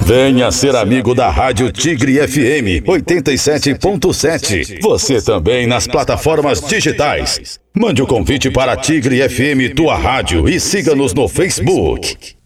Venha ser amigo da Rádio Tigre FM 87.7. Você também nas plataformas digitais. Mande o convite para a Tigre FM, tua rádio, e siga-nos no Facebook.